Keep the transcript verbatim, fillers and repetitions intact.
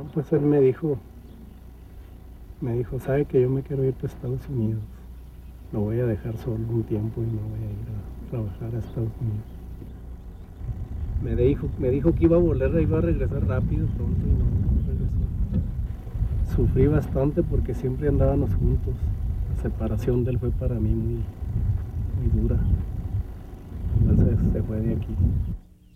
pues él me dijo, me dijo, sabe que yo me quiero ir para Estados Unidos. Lo voy a dejar solo un tiempo y me voy a ir a trabajar a Estados Unidos. Me dijo, me dijo que iba a volver, iba a regresar rápido, pronto, y no, no regresó. Sufrí bastante porque siempre andábamos juntos. La separación de él fue para mí muy, muy dura. Entonces se fue de aquí.